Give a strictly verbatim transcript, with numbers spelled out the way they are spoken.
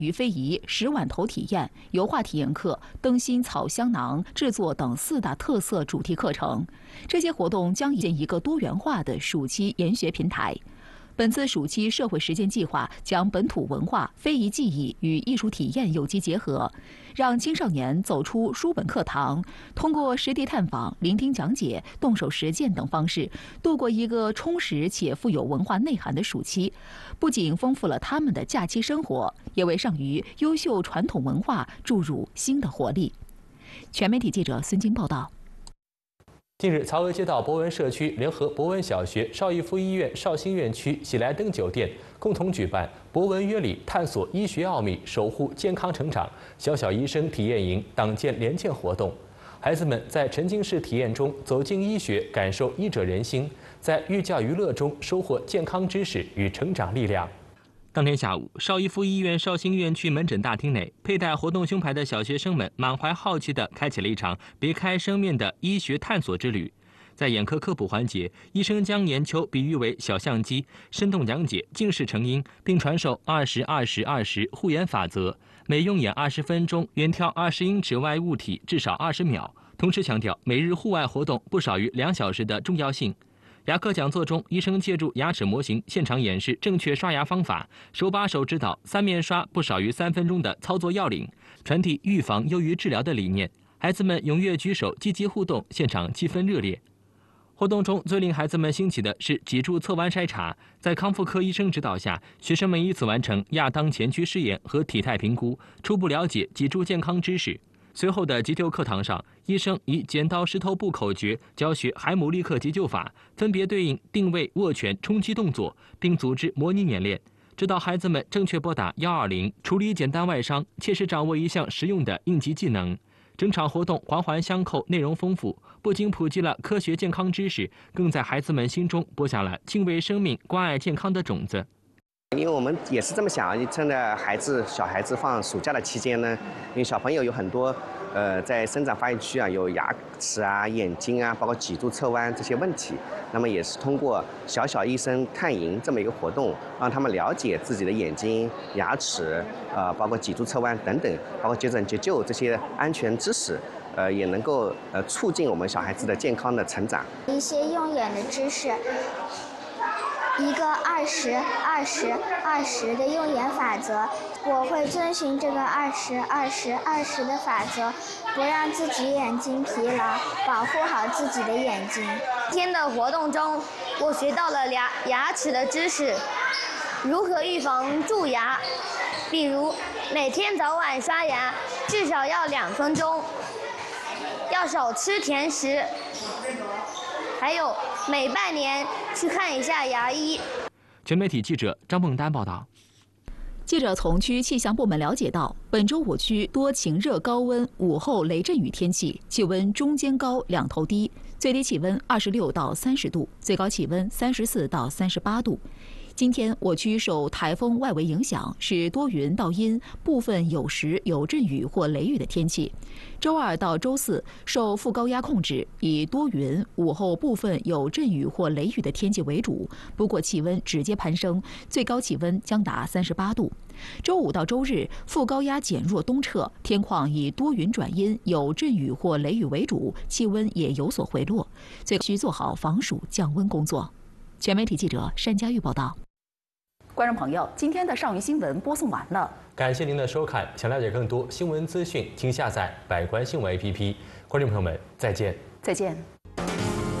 鱼非遗、石碗头体验、油画体验课、灯芯草香囊制作等四大特色主题课程。这些活动将建一个多元化的暑期研学平台。本次暑期社会实践计划将本土文化、非遗技艺与艺术体验有机结合，让青少年走出书本课堂，通过实地探访、聆听讲解、动手实践等方式，度过一个充实且富有文化内涵的暑期。不仅丰富了他们的假期生活，也为尚余优秀传统文化注入新的活力。全媒体记者孙晶报道。 近日，曹娥街道博文社区联合博文小学、邵逸夫医院绍兴院区喜来登酒店共同举办“博文约礼，探索医学奥秘，守护健康成长”小小医生体验营党建联建活动。孩子们在沉浸式体验中走进医学，感受医者仁心，在寓教于乐中收获健康知识与成长力量。当天下午，邵逸夫医院绍兴院区门诊大厅内，佩戴活动胸牌的小学生们满怀好奇地开启了一场别开生面的医学探索之旅。在眼科科普环节，医生将眼球比喻为小相机，生动讲解近视成因，并传授二十二十二十护眼法则，每用眼二十分钟，远眺二十英尺外物体至少二十秒。同时强调每日户外活动不少于两小时的重要性。牙科讲座中，医生借助牙齿模型现场演示正确刷牙方法，手把手指导三面刷不少于三分钟的操作要领，传递预防优于治疗的理念。孩子们踊跃举手，积极互动，现场气氛热烈。活动中最令孩子们兴起的是脊柱侧弯筛查，在康复科医生指导下，学生们依次完成亚当前屈试验和体态评估，初步了解脊柱健康知识。随后的急救课堂上，医生以剪刀石头布口诀教学海姆立克急救法，分别对应定位、握拳、冲击动作，并组织模拟演练，指导孩子们正确拨打一二零，处理简单外伤，切实掌握一项实用的应急技能。整场活动环环相扣，内容丰富，不仅普及了科学健康知识，更在孩子们心中播下了敬畏生命、关爱健康的种子。 因为我们也是这么想，趁着孩子小孩子放暑假的期间呢，因为小朋友有很多，呃，在生长发育区啊，有牙齿啊、眼睛啊，包括脊柱侧弯这些问题，那么也是通过小小医生探营这么一个活动，让他们了解自己的眼睛、牙齿，呃，包括脊柱侧弯等等，包括急诊急救这些安全知识。呃，也能够呃促进我们小孩子的健康的成长。 一些用眼的知识。一个二十二十二十的用眼法则，我会遵循这个二十二十二十的法则，不让自己眼睛疲劳，保护好自己的眼睛。 今天的活动中，我学到了牙牙齿的知识，如何预防蛀牙，比如每天早晚刷牙至少要两分钟，要少吃甜食。还有每半年去看一下牙医。 全媒体记者张梦丹报道。 记者从区气象部门了解到，本周五区多晴热高温午后雷阵雨天气，气温中间高两头低，最低气温二十六到三十度，最高气温三十四到三十八度。今天我区受台风外围影响，是多云到阴，部分有时有阵雨或雷雨的天气。周二到周四受副高压控制，以多云、午后部分有阵雨或雷雨的天气为主，不过气温直接攀升，最高气温将达三十八度。周五到周日副高压减弱东撤，天况以多云转阴，有阵雨或雷雨为主，气温也有所回落，最需做好防暑降温工作。全媒体记者单佳玉报道。观众朋友，今天的上云新闻播送完了， 感谢您的收看。想了解更多新闻资讯，请下载百官新闻 A P P。观众朋友们，再见。 再见。